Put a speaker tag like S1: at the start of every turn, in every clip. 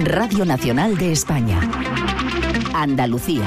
S1: Radio Nacional de España. Andalucía.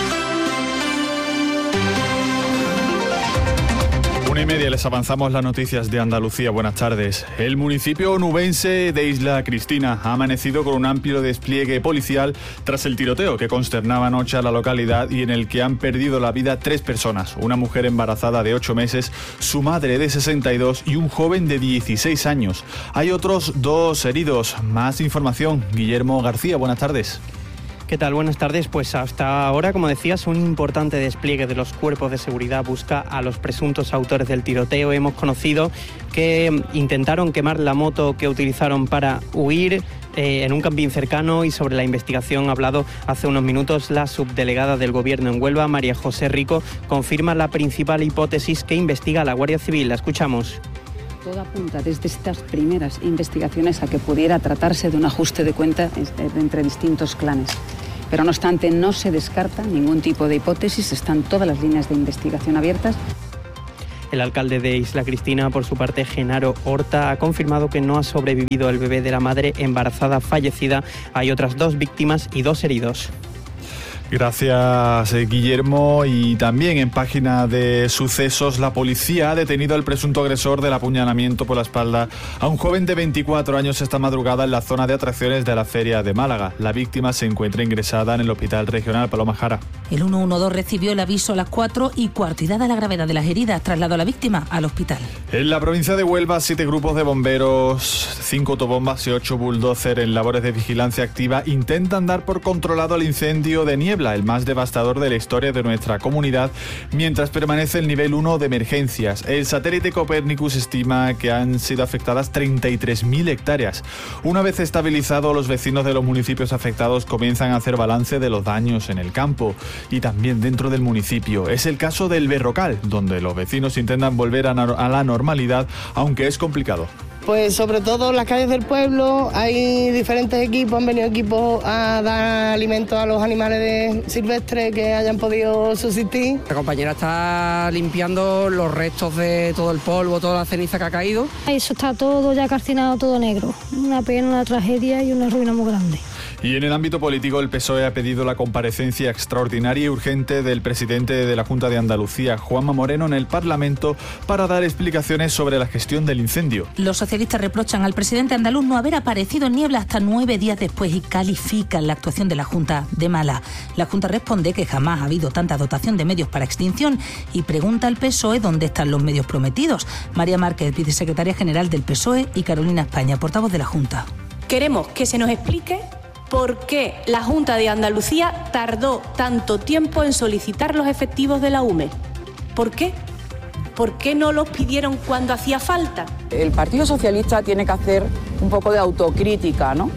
S2: 1:30 les avanzamos las noticias de Andalucía. Buenas tardes. El municipio onubense de Isla Cristina ha amanecido con un amplio despliegue policial tras el tiroteo que consternaba anoche a la localidad y en el que han perdido la vida 3 personas, una mujer embarazada de 8 meses, su madre de 62 y un joven de 16 años. Hay otros 2 heridos. Más información. Guillermo García, buenas tardes.
S3: ¿Qué tal? Buenas tardes. Pues hasta ahora, como decías, un importante despliegue de los cuerpos de seguridad busca a los presuntos autores del tiroteo. Hemos conocido que intentaron quemar la moto que utilizaron para huir en un campín cercano, y sobre la investigación ha hablado hace unos minutos la subdelegada del Gobierno en Huelva, María José Rico. Confirma la principal hipótesis que investiga la Guardia Civil. La escuchamos.
S4: Todo apunta desde estas primeras investigaciones a que pudiera tratarse de un ajuste de cuentas entre distintos clanes. Pero no obstante, no se descarta ningún tipo de hipótesis, están todas las líneas de investigación abiertas.
S3: El alcalde de Isla Cristina, por su parte, Genaro Horta, ha confirmado que no ha sobrevivido el bebé de la madre embarazada fallecida. Hay otras 2 víctimas y 2 heridos.
S2: Gracias, Guillermo. Y también en página de sucesos, la policía ha detenido al presunto agresor del apuñalamiento por la espalda a un joven de 24 años esta madrugada en la zona de atracciones de la Feria de Málaga. La víctima se encuentra ingresada en el Hospital Regional Paloma Jara.
S5: El 112 recibió el aviso a las 4:15 y dada la gravedad de las heridas, trasladó a la víctima al hospital. En
S2: la provincia de Huelva, 7 grupos de bomberos, 5 autobombas y 8 bulldozer en labores de vigilancia activa intentan dar por controlado el incendio de niebla, el más devastador de la historia de nuestra comunidad, mientras permanece el nivel 1 de emergencias. El satélite Copernicus estima que han sido afectadas 33.000 hectáreas. Una vez estabilizado, los vecinos de los municipios afectados comienzan a hacer balance de los daños en el campo y también dentro del municipio. Es el caso del Berrocal, donde los vecinos intentan volver a la normalidad, aunque es complicado.
S6: Pues sobre todo en las calles del pueblo hay diferentes equipos, han venido equipos a dar alimento a los animales silvestres que hayan podido subsistir.
S7: La compañera está limpiando los restos de todo el polvo, toda la ceniza que ha caído.
S8: Eso está todo ya calcinado, todo negro. Una pena, una tragedia y una ruina muy grande.
S2: Y en el ámbito político, el PSOE ha pedido la comparecencia extraordinaria y urgente del presidente de la Junta de Andalucía, Juanma Moreno, en el Parlamento para dar explicaciones sobre la gestión del incendio.
S5: Los socialistas reprochan al presidente andaluz no haber aparecido en niebla hasta 9 días después y califican la actuación de la Junta de mala. La Junta responde que jamás ha habido tanta dotación de medios para extinción y pregunta al PSOE dónde están los medios prometidos. María Márquez, vicesecretaria general del PSOE, y Carolina España, portavoz de la Junta.
S9: Queremos que se nos explique ¿por qué la Junta de Andalucía tardó tanto tiempo en solicitar los efectivos de la UME? ¿Por qué? ¿Por qué no los pidieron cuando hacía falta?
S10: El Partido Socialista tiene que hacer un poco de autocrítica, ¿no?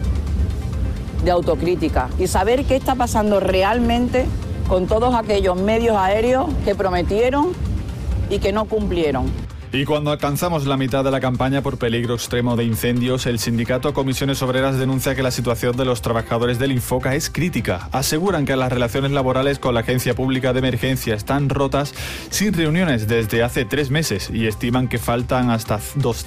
S10: De autocrítica y saber qué está pasando realmente con todos aquellos medios aéreos que prometieron y que no cumplieron.
S2: Y cuando alcanzamos la mitad de la campaña por peligro extremo de incendios, el sindicato Comisiones Obreras denuncia que la situación de los trabajadores del Infoca es crítica. Aseguran que las relaciones laborales con la Agencia Pública de Emergencia están rotas sin reuniones desde hace 3 meses y estiman que faltan hasta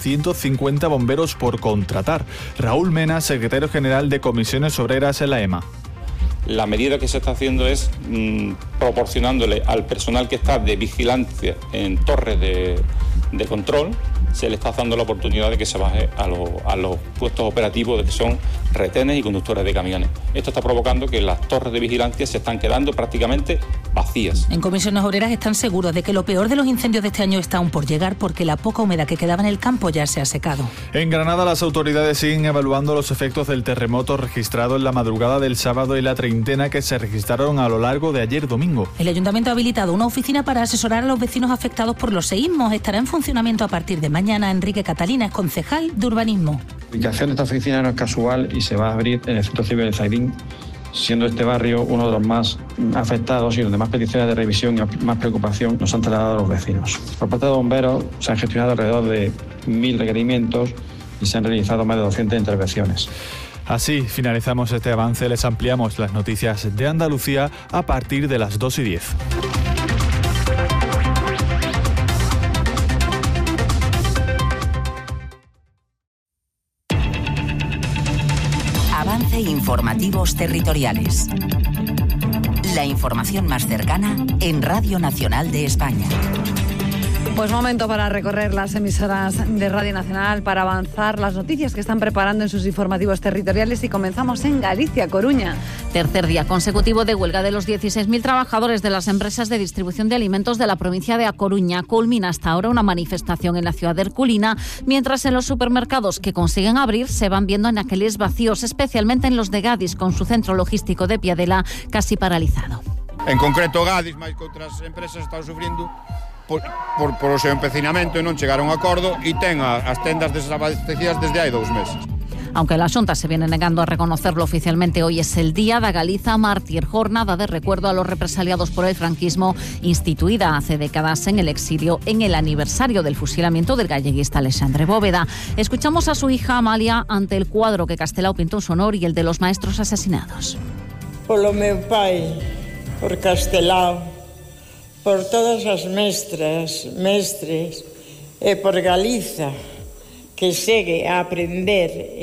S2: 250 bomberos por contratar. Raúl Mena, secretario general de Comisiones Obreras en la EMA.
S11: La medida que se está haciendo es proporcionándole al personal que está de vigilancia en torres de control, se le está dando la oportunidad de que se baje a los puestos operativos de que son retenes y conductores de camiones. Esto está provocando que las torres de vigilancia se están quedando prácticamente vacías.
S5: En Comisiones Obreras están seguros de que lo peor de los incendios de este año está aún por llegar porque la poca humedad que quedaba en el campo ya se ha secado.
S2: En Granada, las autoridades siguen evaluando los efectos del terremoto registrado en la madrugada del sábado y la treintena que se registraron a lo largo de ayer domingo.
S5: El Ayuntamiento ha habilitado una oficina para asesorar a los vecinos afectados por los seísmos. Estará en funcionamiento a partir de mañana. Enrique Catalina es concejal de Urbanismo.
S12: La ubicación de esta oficina no es casual y se va a abrir en el Centro Cívico de Zaidín, siendo este barrio uno de los más afectados y donde más peticiones de revisión y más preocupación nos han trasladado a los vecinos. Por parte de bomberos se han gestionado alrededor de 1.000 requerimientos y se han realizado más de 200 intervenciones.
S2: Así finalizamos este avance. Les ampliamos las noticias de Andalucía a partir de las 2:10.
S1: Avance Informativos Territoriales. La información más cercana en Radio Nacional de España.
S13: Pues momento para recorrer las emisoras de Radio Nacional, para avanzar las noticias que están preparando en sus informativos territoriales, y comenzamos en Galicia, Coruña.
S14: Tercer día consecutivo de huelga de los 16.000 trabajadores de las empresas de distribución de alimentos de la provincia de A Coruña. Culmina hasta ahora una manifestación en la ciudad de Herculina, mientras en los supermercados que consiguen abrir se van viendo anaqueles vacíos, especialmente en los de Gadis, con su centro logístico de Piadela casi paralizado.
S15: En concreto, Gadis, máis que outras empresas, están sufrindo por o seu empecinamento e non chegaron a acordo, e ten as tendas desabastecidas desde hai 2 meses.
S14: Aunque la Xunta se viene negando a reconocerlo oficialmente, hoy es el Día da Galiza Mártir, jornada de recuerdo a los represaliados por el franquismo, instituida hace décadas en el exilio en el aniversario del fusilamiento del galleguista Alexandre Bóveda. Escuchamos a su hija Amalia ante el cuadro que Castelao pintó en su honor y el de los maestros asesinados.
S16: Polo meu pai, por Castelao, por todas as mestras, mestres e por Galiza, que segue a aprender